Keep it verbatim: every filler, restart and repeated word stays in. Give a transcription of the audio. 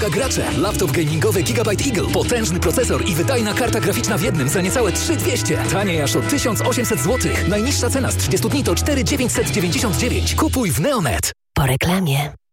Uwaga gracze! Laptop gamingowy Gigabyte Eagle. Potężny procesor i wydajna karta graficzna w jednym za niecałe trzy tysiące dwieście. Taniej aż o tysiąc osiemset złotych. Najniższa cena z trzydziestu dni to cztery tysiące dziewięćset dziewięćdziesiąt dziewięć. Kupuj w Neonet. Po reklamie.